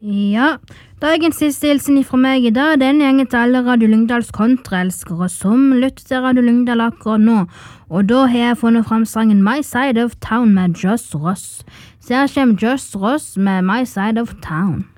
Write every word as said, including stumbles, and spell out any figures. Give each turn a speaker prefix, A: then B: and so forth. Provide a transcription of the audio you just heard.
A: Ja, dagens siste hilsen fra meg i dag, den gjenger til alle Radio Lyngdals kontraelskere som lytter til Radio Lyngdal akkurat nå, og da har jeg funnet frem sangen My Side of Town med Joss Ross. Så her kommer Joss Ross med My Side of Town.